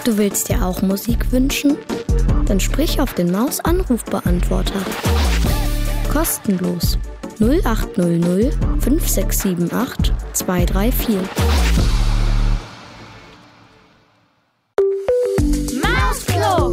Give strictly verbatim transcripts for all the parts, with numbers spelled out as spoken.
Du willst dir auch Musik wünschen? Dann sprich auf den Maus-Anrufbeantworter. Kostenlos null acht null null fünf sechs sieben acht zwei drei vier. Mausklo!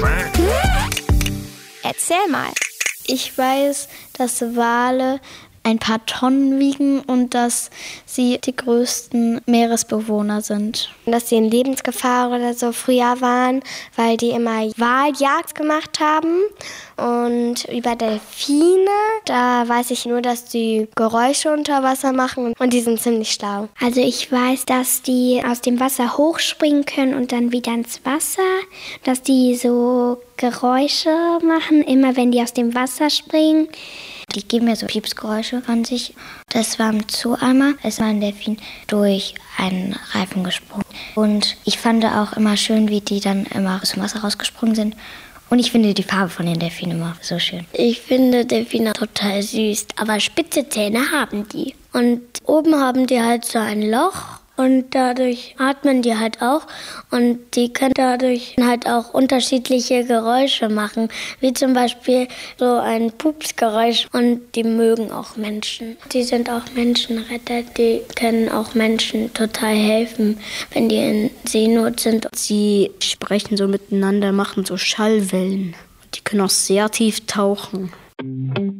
Erzähl mal. Ich weiß, dass Wale ein paar Tonnen wiegen und dass sie die größten Meeresbewohner sind. Dass sie in Lebensgefahr oder so früher waren, weil die immer Waljagd gemacht haben. Und über Delfine, da weiß ich nur, dass die Geräusche unter Wasser machen und die sind ziemlich schlau. Also ich weiß, dass die aus dem Wasser hochspringen können und dann wieder ins Wasser, dass die so Geräusche machen, immer wenn die aus dem Wasser springen. Die geben mir so Piepsgeräusche von sich. Das war im Zoo einmal. Es war ein Delfin durch einen Reifen gesprungen. Und ich fand auch immer schön, wie die dann immer aus dem Wasser rausgesprungen sind. Und ich finde die Farbe von den Delfinen immer so schön. Ich finde Delfine total süß, aber spitze Zähne haben die. Und oben haben die halt so ein Loch. Und dadurch atmen die halt auch und die können dadurch halt auch unterschiedliche Geräusche machen, wie zum Beispiel so ein Pupsgeräusch. Und die mögen auch Menschen. Die sind auch Menschenretter, die können auch Menschen total helfen, wenn die in Seenot sind. Sie sprechen so miteinander, machen so Schallwellen. Die können auch sehr tief tauchen.